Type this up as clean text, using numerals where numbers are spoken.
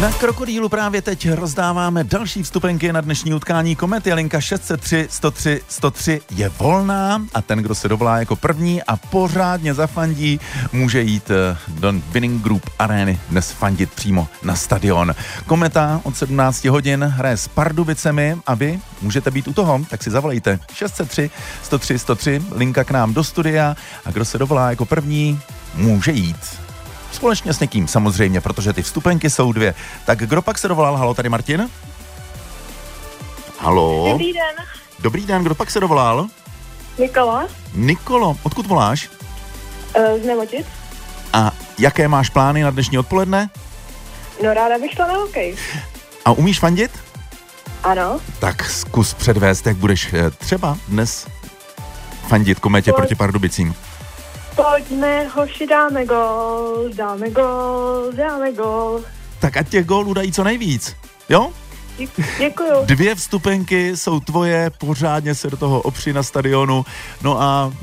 Na Krokodýlu právě teď rozdáváme další vstupenky na dnešní utkání Komety. Linka 603 103 103 je volná a ten, kdo se dovolá jako první a pořádně zafandí, může jít do Winning Group Areny dnes fandit přímo na stadion. Kometa od 17 hodin hraje s Pardubicemi a vy můžete být u toho, tak si zavolejte 603 103 103, linka k nám do studia a kdo se dovolá jako první, může jít. Společně s někým, samozřejmě, protože ty vstupenky jsou 2. Tak kdo pak se dovolal? Halo, tady Martin? Halo? Dobrý den. Dobrý den, kdo pak se dovolal? Nikola. Nikolo, odkud voláš? Z Nemotic. A jaké máš plány na dnešní odpoledne? No ráda bych šla na hokej. A umíš fandit? Ano. Tak zkus předvést, jak budeš třeba dnes fandit Kometě proti Pardubicím. Pojďme, hoši, dáme gól, dáme gól, dáme gól. Tak ať těch gólů dají co nejvíc, jo? Děkuju. 2 vstupenky jsou tvoje, pořádně se do toho opři na stadionu, no a